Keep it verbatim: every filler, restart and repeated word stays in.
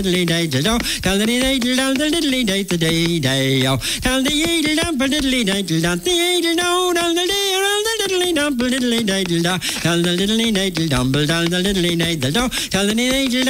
diddly day do, tell the diddly down the diddly day the day day oh, tell the diddly down the diddly day do, the diddly down the diddly down the diddly day do, tell the diddly day do, tell the diddly day do, tell the diddly